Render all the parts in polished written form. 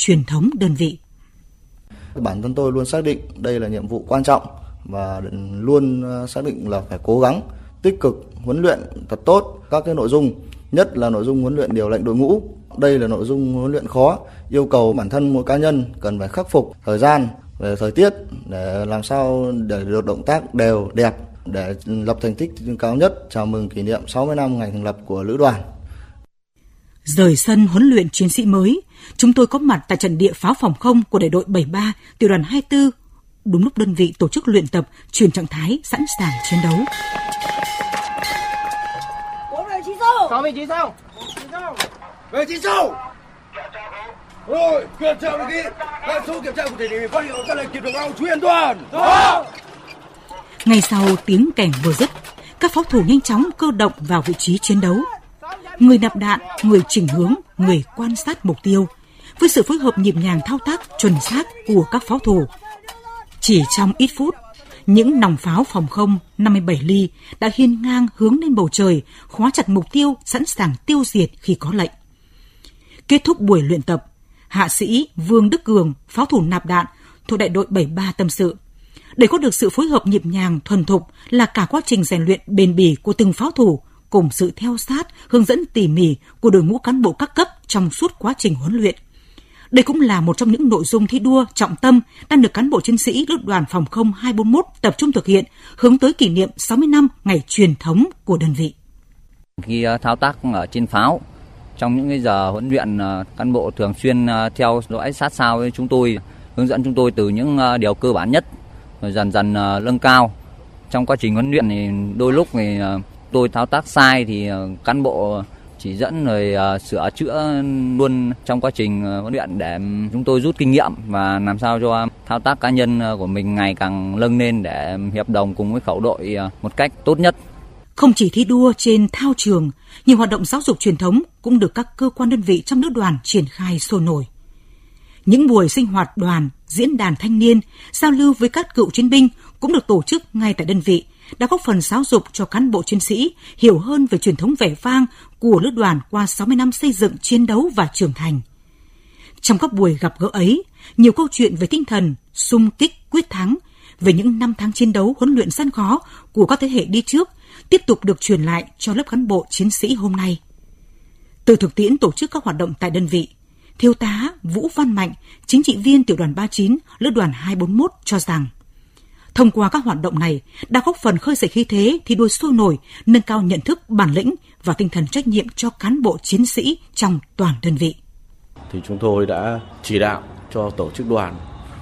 truyền thống đơn vị. Bản thân tôi luôn xác định đây là nhiệm vụ quan trọng và luôn xác định là phải cố gắng tích cực huấn luyện thật tốt các cái nội dung, nhất là nội dung huấn luyện điều lệnh đội ngũ. Đây là nội dung huấn luyện khó, yêu cầu bản thân mỗi cá nhân cần phải khắc phục thời gian về thời tiết để làm sao để được động tác đều đẹp để lập thành tích cao nhất chào mừng kỷ niệm 60 năm ngày thành lập của lữ đoàn. Rời sân huấn luyện chiến sĩ mới, chúng tôi có mặt tại trận địa pháo phòng không của đại đội 73, tiểu đoàn 24, đúng lúc đơn vị tổ chức luyện tập chuyển trạng thái sẵn sàng chiến đấu. Vị trí sau. Về trí sau. Rồi, kiểm tra một kỹ. Các số kiểm tra cụ thể để phát hiện các lệnh kiểm tra ao trú an toàn. Ngay sau tiếng kèn vừa dứt, các pháo thủ nhanh chóng cơ động vào vị trí chiến đấu. Người nạp đạn, người chỉnh hướng, người quan sát mục tiêu, với sự phối hợp nhịp nhàng thao tác chuẩn xác của các pháo thủ. Chỉ trong ít phút, những nòng pháo phòng không 57 ly đã hiên ngang hướng lên bầu trời, khóa chặt mục tiêu, sẵn sàng tiêu diệt khi có lệnh. Kết thúc buổi luyện tập, Hạ sĩ Vương Đức Cường, pháo thủ nạp đạn thuộc đại đội 73 tâm sự: để có được sự phối hợp nhịp nhàng, thuần thục là cả quá trình rèn luyện bền bỉ của từng pháo thủ, cùng sự theo sát, hướng dẫn tỉ mỉ của đội ngũ cán bộ các cấp trong suốt quá trình huấn luyện. Đây cũng là một trong những nội dung thi đua trọng tâm đang được cán bộ chiến sĩ Lữ đoàn Phòng không 241 tập trung thực hiện, hướng tới kỷ niệm 60 năm ngày truyền thống của đơn vị. Khi thao tác ở trên pháo, trong những cái giờ huấn luyện, cán bộ thường xuyên theo dõi sát sao với chúng tôi, hướng dẫn chúng tôi từ những điều cơ bản nhất, rồi dần dần nâng cao. Trong quá trình huấn luyện thì đôi lúc thì tôi thao tác sai thì cán bộ chỉ dẫn rồi sửa chữa luôn trong quá trình huấn luyện để chúng tôi rút kinh nghiệm và làm sao cho thao tác cá nhân của mình ngày càng nâng lên để hiệp đồng cùng với khẩu đội một cách tốt nhất. Không chỉ thi đua trên thao trường, nhiều hoạt động giáo dục truyền thống cũng được các cơ quan đơn vị trong lữ đoàn triển khai sôi nổi. Những buổi sinh hoạt đoàn, diễn đàn thanh niên, giao lưu với các cựu chiến binh cũng được tổ chức ngay tại đơn vị, đã góp phần giáo dục cho cán bộ chiến sĩ hiểu hơn về truyền thống vẻ vang của lữ đoàn qua 60 năm xây dựng, chiến đấu và trưởng thành. Trong các buổi gặp gỡ ấy, nhiều câu chuyện về tinh thần xung kích quyết thắng, về những năm tháng chiến đấu huấn luyện gian khó của các thế hệ đi trước tiếp tục được truyền lại cho lớp cán bộ chiến sĩ hôm nay. Từ thực tiễn tổ chức các hoạt động tại đơn vị, Thiếu tá Vũ Văn Mạnh, chính trị viên tiểu đoàn 39, lữ đoàn 241 cho rằng, thông qua các hoạt động này đã góp phần khơi dậy khí thế thi đua sôi nổi, nâng cao nhận thức, bản lĩnh và tinh thần trách nhiệm cho cán bộ chiến sĩ trong toàn đơn vị. Thì chúng tôi đã chỉ đạo cho tổ chức đoàn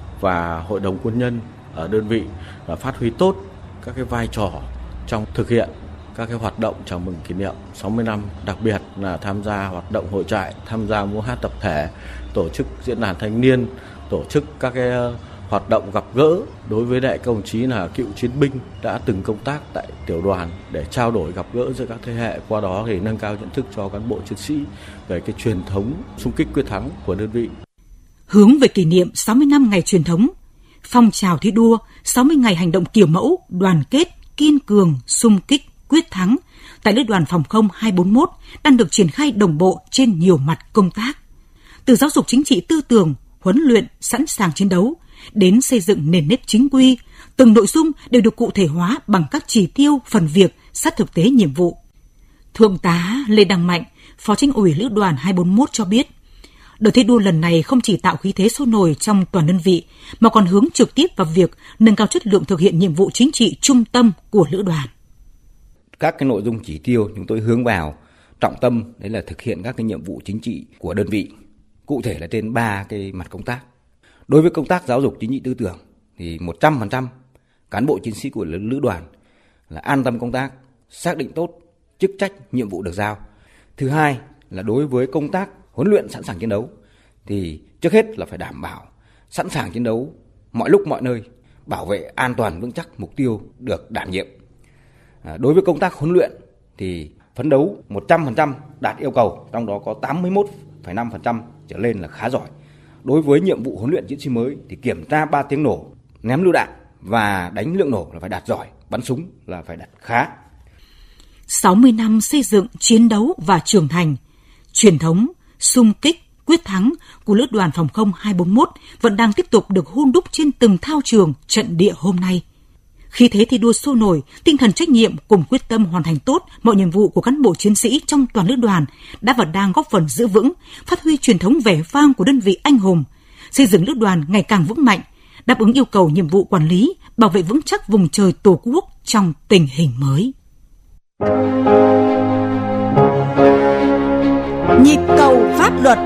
và hội đồng quân nhân ở đơn vị là phát huy tốt các cái vai trò trong thực hiện các cái hoạt động chào mừng kỷ niệm 60 năm, đặc biệt là tham gia hoạt động hội trại, tham gia múa hát tập thể, tổ chức diễn đàn thanh niên, tổ chức các cái hoạt động gặp gỡ đối với đại các đồng chí là cựu chiến binh đã từng công tác tại tiểu đoàn để trao đổi gặp gỡ giữa các thế hệ, qua đó để nâng cao nhận thức cho cán bộ chiến sĩ về cái truyền thống xung kích quyết thắng của đơn vị. Hướng về kỷ niệm 60 năm ngày truyền thống, phong trào thi đua 60 ngày hành động kiểu mẫu, đoàn kết, kiên cường, xung kích quyết thắng tại lữ đoàn Phòng không 241 đang được triển khai đồng bộ trên nhiều mặt công tác. Từ giáo dục chính trị tư tưởng, huấn luyện sẵn sàng chiến đấu đến xây dựng nền nếp chính quy, từng nội dung đều được cụ thể hóa bằng các chỉ tiêu, phần việc sát thực tế nhiệm vụ. Thượng tá Lê Đăng Mạnh, Phó Chính ủy Lữ đoàn 241 cho biết, đợt thi đua lần này không chỉ tạo khí thế sôi nổi trong toàn đơn vị, mà còn hướng trực tiếp vào việc nâng cao chất lượng thực hiện nhiệm vụ chính trị trung tâm của Lữ đoàn. Các cái nội dung chỉ tiêu chúng tôi hướng vào trọng tâm đấy là thực hiện các cái nhiệm vụ chính trị của đơn vị, cụ thể là trên 3 cái mặt công tác. Đối với công tác giáo dục chính trị tư tưởng thì 100% cán bộ chiến sĩ của lữ đoàn là an tâm công tác, xác định tốt chức trách, nhiệm vụ được giao. Thứ hai là đối với công tác huấn luyện sẵn sàng chiến đấu thì trước hết là phải đảm bảo sẵn sàng chiến đấu mọi lúc mọi nơi, bảo vệ an toàn vững chắc mục tiêu được đảm nhiệm. Đối với công tác huấn luyện thì phấn đấu 100% đạt yêu cầu, trong đó có 81,5% trở lên là khá giỏi. Đối với nhiệm vụ huấn luyện chiến sĩ mới thì kiểm tra 3 tiếng nổ, ném lựu đạn và đánh lượng nổ là phải đạt giỏi, bắn súng là phải đạt khá. 60 năm xây dựng, chiến đấu và trưởng thành, truyền thống xung kích, quyết thắng của Lữ đoàn Phòng không 241 vẫn đang tiếp tục được hun đúc trên từng thao trường trận địa hôm nay. Khí thế thi đua sôi nổi, tinh thần trách nhiệm cùng quyết tâm hoàn thành tốt mọi nhiệm vụ của cán bộ chiến sĩ trong toàn lữ đoàn đã và đang góp phần giữ vững, phát huy truyền thống vẻ vang của đơn vị anh hùng, xây dựng lữ đoàn ngày càng vững mạnh, đáp ứng yêu cầu nhiệm vụ quản lý, bảo vệ vững chắc vùng trời Tổ quốc trong tình hình mới. Nhịp cầu pháp luật.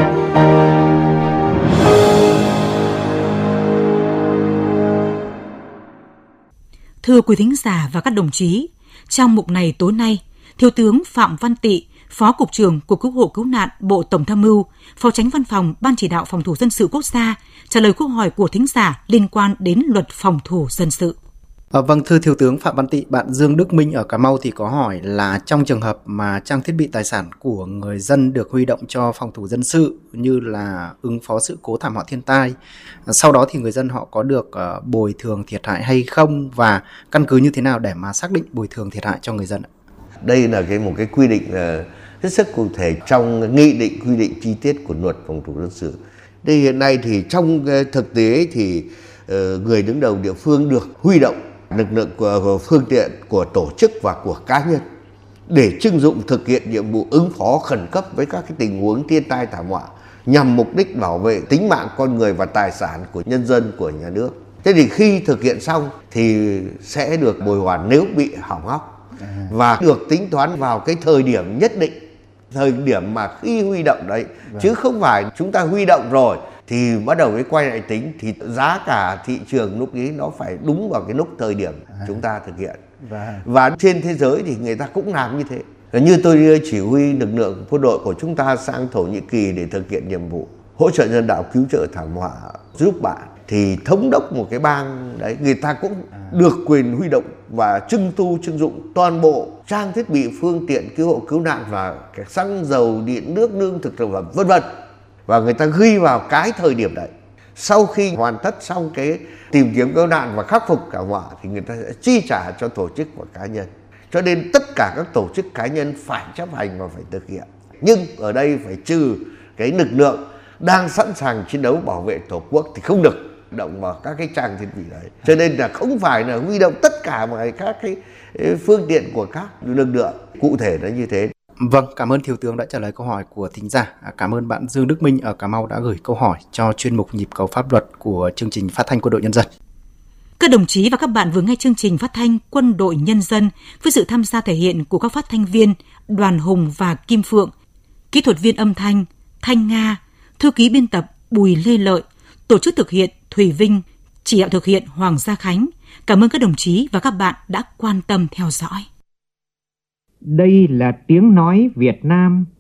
Thưa quý thính giả và các đồng chí, trong mục này tối nay, Thiếu tướng Phạm Văn Tị, Phó Cục trưởng Cục Cứu hộ Cứu nạn Bộ Tổng tham mưu, Phó Chánh Văn phòng Ban Chỉ đạo Phòng thủ dân sự quốc gia trả lời câu hỏi của thính giả liên quan đến Luật Phòng thủ dân sự. Vâng, thưa Thiếu tướng Phạm Văn Tị, bạn Dương Đức Minh ở Cà Mau thì có hỏi là trong trường hợp mà trang thiết bị tài sản của người dân được huy động cho phòng thủ dân sự như là ứng phó sự cố thảm họa thiên tai, sau đó thì người dân họ có được bồi thường thiệt hại hay không, và căn cứ như thế nào để mà xác định bồi thường thiệt hại cho người dân ạ? Đây là một cái quy định hết sức cụ thể trong nghị định quy định chi tiết của Luật Phòng thủ dân sự. Đây hiện nay thì trong thực tế thì người đứng đầu địa phương được huy động lực lượng của phương tiện của tổ chức và của cá nhân để trưng dụng thực hiện nhiệm vụ ứng phó khẩn cấp với các cái tình huống thiên tai thảm họa nhằm mục đích bảo vệ tính mạng con người và tài sản của nhân dân, của nhà nước. Thế thì khi thực hiện xong thì sẽ được bồi hoàn nếu bị hỏng hóc và được tính toán vào cái thời điểm nhất định, thời điểm mà khi huy động đấy, chứ không phải chúng ta huy động rồi thì bắt đầu mới quay lại tính, thì giá cả thị trường lúc ấy nó phải đúng vào cái lúc thời điểm chúng ta thực hiện. Và trên thế giới thì người ta cũng làm như thế. Như tôi chỉ huy lực lượng quân đội của chúng ta sang Thổ Nhĩ Kỳ để thực hiện nhiệm vụ hỗ trợ nhân đạo, cứu trợ thảm họa giúp bạn, thì thống đốc một cái bang đấy, người ta cũng được quyền huy động và trưng dụng toàn bộ trang thiết bị phương tiện cứu hộ cứu nạn và cái xăng dầu, điện nước, lương thực thực phẩm vân vân, và người ta ghi vào cái thời điểm đấy. Sau khi hoàn tất xong cái tìm kiếm cứu nạn và khắc phục thảm họa thì người ta sẽ chi trả cho tổ chức và cá nhân. Cho nên tất cả các tổ chức cá nhân phải chấp hành và phải thực hiện. Nhưng ở đây phải trừ cái lực lượng đang sẵn sàng chiến đấu bảo vệ Tổ quốc thì không được động vào các cái trang thiết bị đấy. Cho nên là không phải là huy động tất cả mọi các cái phương tiện của các lực lượng, cụ thể là như thế. Vâng, cảm ơn Thiếu tướng đã trả lời câu hỏi của thính giả. Cảm ơn bạn Dương Đức Minh ở Cà Mau đã gửi câu hỏi cho chuyên mục Nhịp cầu pháp luật của chương trình phát thanh Quân đội Nhân dân. Các đồng chí và các bạn vừa nghe chương trình phát thanh Quân đội Nhân dân với sự tham gia thể hiện của các phát thanh viên Đoàn Hùng và Kim Phượng, kỹ thuật viên âm thanh Thanh Nga, thư ký biên tập Bùi Lê Lợi, tổ chức thực hiện Thùy Vinh, chỉ đạo thực hiện Hoàng Gia Khánh. Cảm ơn các đồng chí và các bạn đã quan tâm theo dõi. Đây là tiếng nói Việt Nam